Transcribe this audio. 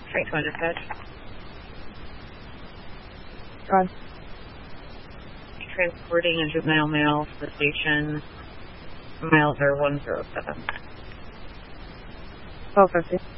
Train 2 dispatch. Gone. Transporting a juvenile male to the station. Miles are 107. 1250.